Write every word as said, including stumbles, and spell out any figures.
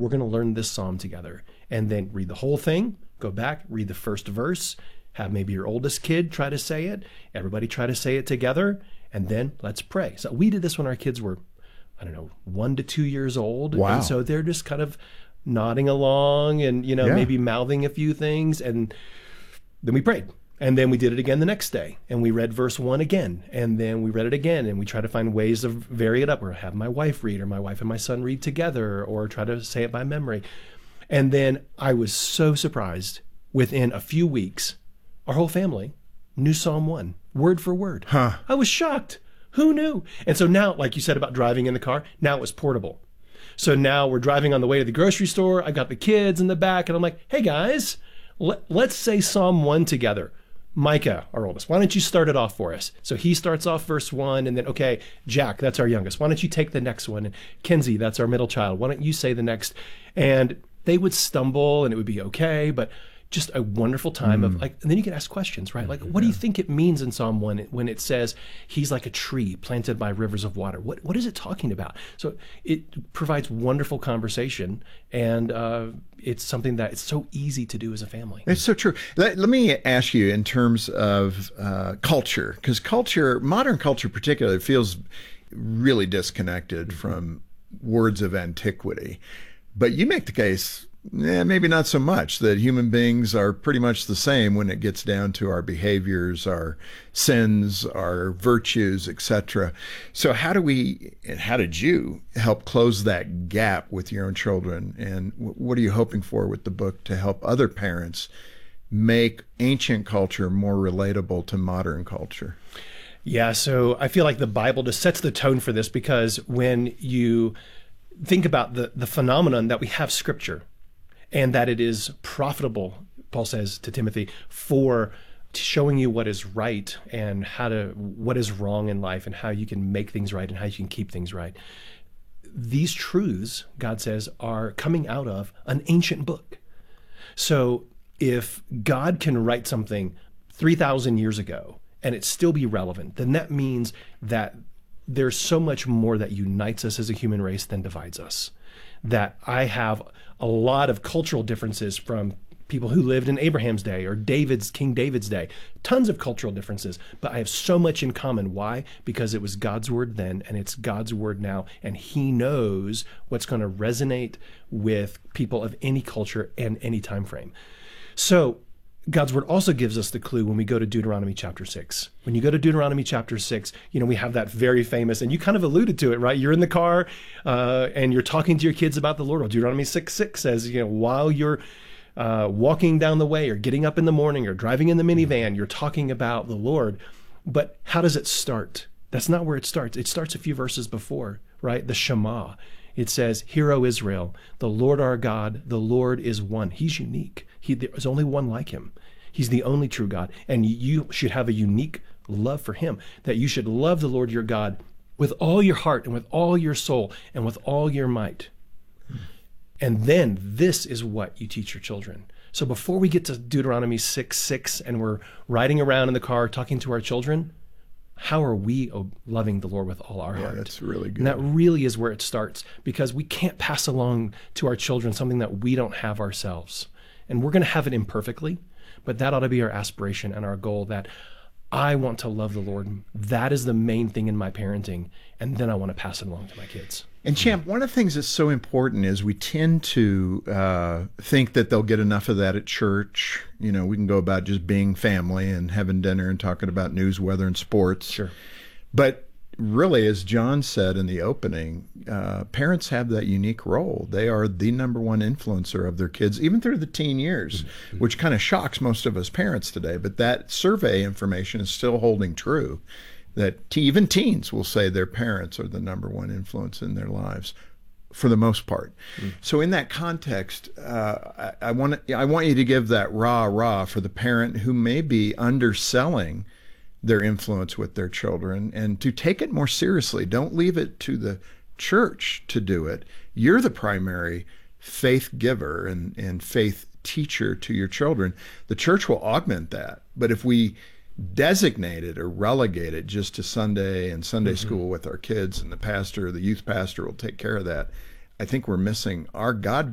we're going to learn this psalm together. And then read the whole thing, go back, read the first verse, have maybe your oldest kid try to say it, everybody try to say it together, and then let's pray. So we did this when our kids were, I don't know, one to two years old. Wow. And so they're just kind of nodding along and, you know, Yeah. maybe mouthing a few things. And then we prayed. And then we did it again the next day. And we read verse one again. And then we read it again. And we try to find ways to vary it up, or have my wife read, or my wife and my son read together, or try to say it by memory. And then I was so surprised, within a few weeks, our whole family knew Psalm one, word for word. Huh. I was shocked. Who knew? And so now, like you said about driving in the car, now it was portable. So now we're driving on the way to the grocery store. I got the kids in the back, and I'm like, hey guys, let, let's say Psalm one together. Micah, our oldest, why don't you start it off for us? So he starts off verse one, and then, okay, Jack, that's our youngest. Why don't you take the next one? And Kenzie, that's our middle child. Why don't you say the next? And they would stumble, and it would be okay, but just a wonderful time mm. of like, and then you can ask questions, right? Like, what do you think it means in Psalm one when it says he's like a tree planted by rivers of water? What what is it talking about? So it provides wonderful conversation, and uh, it's something that it's so easy to do as a family. It's so true. Let, let me ask you in terms of uh, culture, because culture, modern culture particularly, feels really disconnected mm-hmm. from words of antiquity. But you make the case, eh, maybe not so much, that human beings are pretty much the same when it gets down to our behaviors, our sins, our virtues, et cetera. So how do we, and how did you help close that gap with your own children? And what are you hoping for with the book to help other parents make ancient culture more relatable to modern culture? Yeah, so I feel like the Bible just sets the tone for this, because when you think about the, the phenomenon that we have Scripture, and that it is profitable, Paul says to Timothy, for showing you what is right and how to, what is wrong in life, and how you can make things right and how you can keep things right. These truths, God says, are coming out of an ancient book. So if God can write something three thousand years ago and it still be relevant, then that means that there's so much more that unites us as a human race than divides us. That I have a lot of cultural differences from people who lived in Abraham's day or David's, King David's day, tons of cultural differences, but I have so much in common. Why? Because it was God's word then, and it's God's word now, and he knows what's going to resonate with people of any culture and any time frame. So God's word also gives us the clue when we go to Deuteronomy chapter six. When you go to Deuteronomy chapter six, you know, we have that very famous, and you kind of alluded to it, right? You're in the car uh, and you're talking to your kids about the Lord. Well, Deuteronomy six six says, you know, while you're uh, walking down the way or getting up in the morning or driving in the minivan, you're talking about the Lord. But how does it start? That's not where it starts. It starts a few verses before, right? The Shema. It says, "Hear, O Israel, the Lord our God, the Lord is one." He's unique. He, there's only one like him. He's the only true God. And you should have a unique love for him, that you should love the Lord your God with all your heart and with all your soul and with all your might. Hmm. And then this is what you teach your children. So before we get to Deuteronomy six six and we're riding around in the car talking to our children, how are we loving the Lord with all our yeah, heart? That's really good. And that really is where it starts, because we can't pass along to our children something that we don't have ourselves. And we're going to have it imperfectly, but that ought to be our aspiration and our goal, that I want to love the Lord. That is the main thing in my parenting. And then I want to pass it along to my kids. And Champ, one of the things that's so important is we tend to uh, think that they'll get enough of that at church. You know, we can go about just being family and having dinner and talking about news, weather, and sports. Sure. But really, as John said in the opening, uh, parents have that unique role. They are the number one influencer of their kids, even through the teen years, mm-hmm. which kind of shocks most of us parents today. But that survey information is still holding true, that te- even teens will say their parents are the number one influence in their lives, for the most part. Mm. So in that context, uh, I, I want I want you to give that rah rah for the parent who may be underselling their influence with their children, and to take it more seriously. Don't leave it to the church to do it. You're the primary faith giver and, and faith teacher to your children. The church will augment that. But if we designate it or relegate it just to Sunday and Sunday mm-hmm. school with our kids, and the pastor or the youth pastor will take care of that, I think we're missing our God